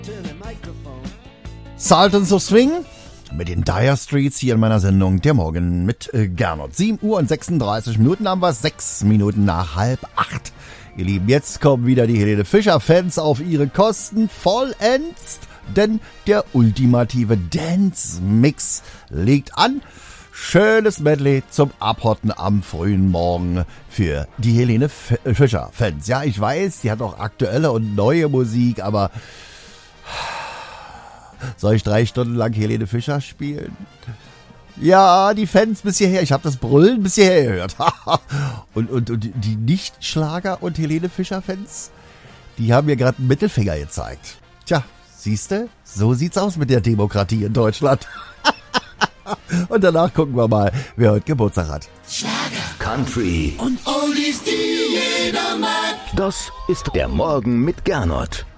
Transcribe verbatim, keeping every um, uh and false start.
Sultans of Swing mit den Dire Streets hier in meiner Sendung Der Morgen mit äh, Gernot. sieben Uhr und sechsunddreißig Minuten haben wir, sechs Minuten nach halb acht. Ihr Lieben, jetzt kommen wieder die Helene Fischer-Fans auf ihre Kosten vollends, denn der ultimative Dance-Mix legt an. Schönes Medley zum Abhotten am frühen Morgen für die Helene F- Fischer-Fans. Ja, ich weiß, die hat auch aktuelle und neue Musik, aber soll ich drei Stunden lang Helene Fischer spielen? Ja, die Fans bis hierher. Ich habe das Brüllen bis hierher gehört. und, und, und die Nicht-Schlager- und Helene Fischer-Fans, die haben mir gerade einen Mittelfinger gezeigt. Tja, siehste, so sieht's aus mit der Demokratie in Deutschland. Und danach gucken wir mal, wer heute Geburtstag hat. Schlager, Country und Oldies, die jeder mag. Das ist der Morgen mit Gernot.